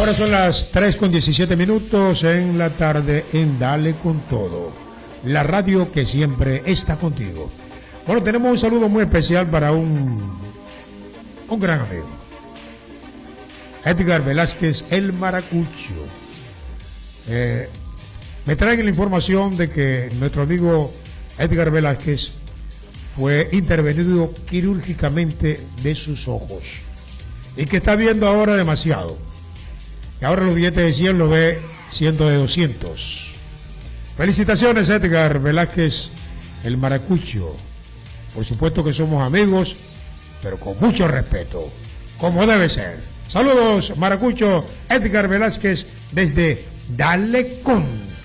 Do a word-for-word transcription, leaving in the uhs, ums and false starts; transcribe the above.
Ahora son las tres con diecisiete minutos en la tarde en Dale con Todo, la radio que siempre está contigo. Bueno, tenemos un saludo muy especial para un, un gran amigo, Edgar Velázquez, el Maracucho. Eh, me traen la información de que nuestro amigo Edgar Velázquez fue intervenido quirúrgicamente de sus ojos y que está viendo ahora demasiado. Y ahora los billetes de cien lo ve siendo de doscientos. Felicitaciones, Edgar Velázquez, el Maracucho. Por supuesto que somos amigos, pero con mucho respeto, como debe ser. Saludos, Maracucho, Edgar Velázquez, desde Dale Con.